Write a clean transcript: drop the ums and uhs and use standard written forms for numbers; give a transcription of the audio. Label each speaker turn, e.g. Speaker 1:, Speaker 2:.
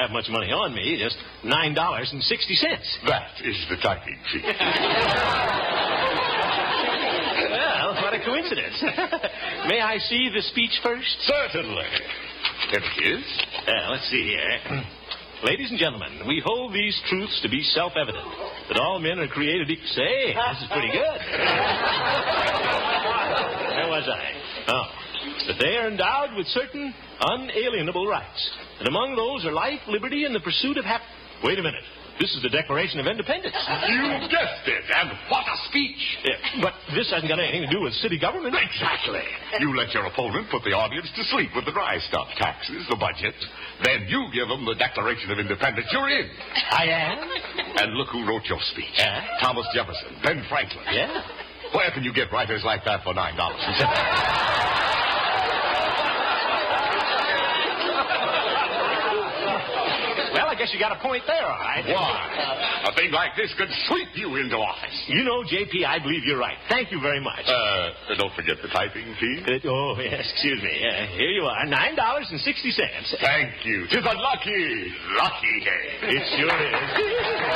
Speaker 1: have much money on me, just $9.60.
Speaker 2: That is the typing fee.
Speaker 1: Well, what a coincidence. May I see the speech first?
Speaker 2: Certainly. Here it is.
Speaker 1: Let's see here. Ladies and gentlemen, we hold these truths to be self-evident, that all men are created equal. Say, this is pretty good. Where was I? Oh. That they are endowed with certain unalienable rights. And among those are life, liberty, and the pursuit of happiness. Wait a minute. This is the Declaration of Independence.
Speaker 2: You guessed it, and what a speech.
Speaker 1: But this hasn't got anything to do with city government.
Speaker 2: Exactly. You let your opponent put the audience to sleep with the dry stuff, taxes, the budget. Then you give them the Declaration of Independence. You're in.
Speaker 1: I am?
Speaker 2: And look who wrote your speech. Thomas Jefferson, Ben Franklin.
Speaker 1: Yeah?
Speaker 2: Where can you get writers like that for $9?
Speaker 1: Well, I guess you got a point there, all right.
Speaker 2: Why? A thing like this could sweep you into office.
Speaker 1: You know, J.P., I believe you're right. Thank you very much.
Speaker 2: Don't forget the typing fee.
Speaker 1: Yes, excuse me. Here you are, $9.60.
Speaker 2: Thank you. 'Tis a lucky day.
Speaker 1: It sure is.